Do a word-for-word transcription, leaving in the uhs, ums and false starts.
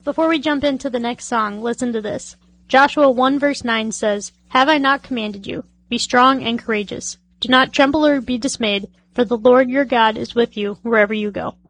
Before we jump into the next song, listen to this. Joshua one verse nine says, "Have I not commanded you? Be strong and courageous. Do not tremble or be dismayed, for the Lord your God is with you wherever you go."